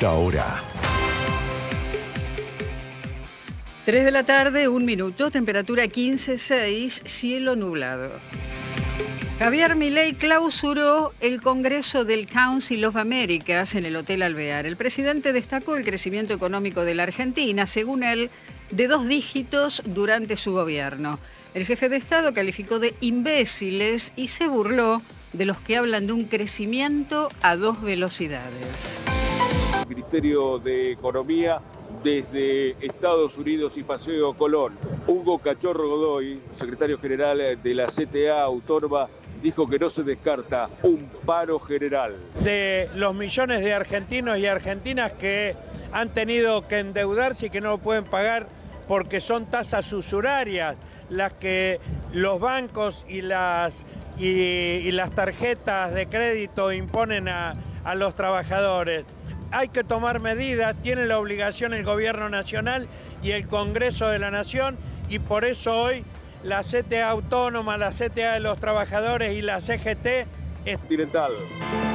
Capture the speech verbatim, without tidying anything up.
esta hora. tres de la tarde, un minuto, temperatura quince punto seis, cielo nublado. Javier Milei clausuró el Congreso del Council of Americas en el Hotel Alvear. El presidente destacó el crecimiento económico de la Argentina, según él, de dos dígitos durante su gobierno. El jefe de Estado calificó de imbéciles y se burló de los que hablan de un crecimiento a dos velocidades. Ministerio de Economía desde Estados Unidos y Paseo Colón. Hugo Cachorro Godoy, secretario general de la C T A Autónoma, dijo que no se descarta un paro general. De los millones de argentinos y argentinas que han tenido que endeudarse y que no lo pueden pagar porque son tasas usurarias las que los bancos y las, y, y las tarjetas de crédito imponen a, a los trabajadores. Hay que tomar medidas, tiene la obligación el Gobierno Nacional y el Congreso de la Nación, y por eso hoy la C T A Autónoma, la C T A de los Trabajadores y la C G T... Continental.